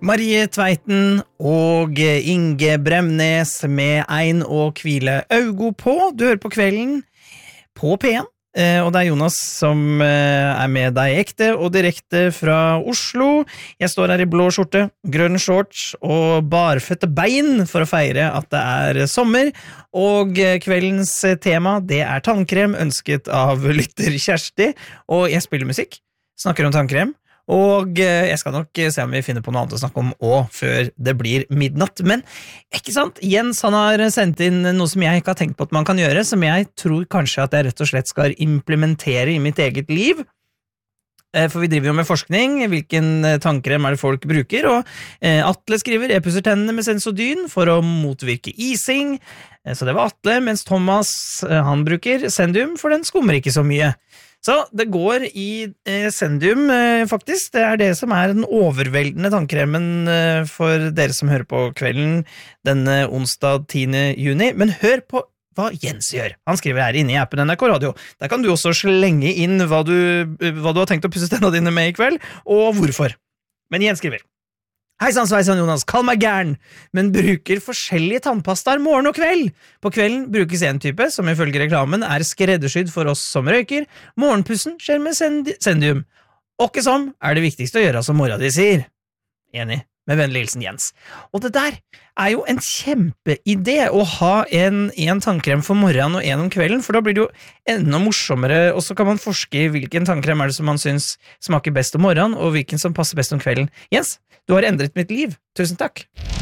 Marie Tveiten og Inge Bremnes med Ein og Kvile Augo på. Du hører på Kvelden på P1, og det Jonas som med deg ekte og direkte fra Oslo. Jeg står her I blå skjorte, grønn shorts og barføtte bein for å feire at det sommer. Og kveldens tema, det tannkrem ønsket av lytter Kjersti, og jeg spiller musikk, snakker om tannkrem. Og jeg skal nok se om vi finner på noe annet å snakke om også før det blir midnatt. Men, ikke sant? Jens han har sendt inn noe som jeg ikke har tenkt på at man kan gjøre, som jeg tror kanskje at jeg rett og slett skal implementere I mitt eget liv. For vi driver jo med forskning, hvilken tannkrem det folk bruker, og Atle skriver, jeg pusser tennene med Sensodyne for å motvirke ising. Så det var Atle, mens Thomas han bruker Sendium, for den skummer ikke så mye. Så det går I Sendium faktisk, det det som den overveldende tannkremen for dere som hører på kvelden denne onsdag 10. juni, men hør på hva Jens gjør. Han skriver her inne I appen NRK Radio. Der kan du også slenge inn hva du har tenkt å pusse tennene dine med I kveld, og hvorfor. Men Jens skriver, Hei sann, Sveisan Jonas, kall meg gæren, men bruker forskjellige tannpastaer morgen og kveld. På kvelden brukes en type, som ifølge reklamen skreddersydd for oss som røyker. Morgenpussen skjer med Sendium. Åkke som det viktigste å gjøre som mora di sier. Enig, med vennlig hilsen Jens. Og det der jo en kjempeidé å ha en tannkrem for morgenen og en om kvelden, for da blir det jo enda morsommere, og så kan man forske I hvilken tannkrem det som man synes smaker best om morgenen, og hvilken som passer best om kvelden. Jens, du har endret mitt liv. Tusen takk.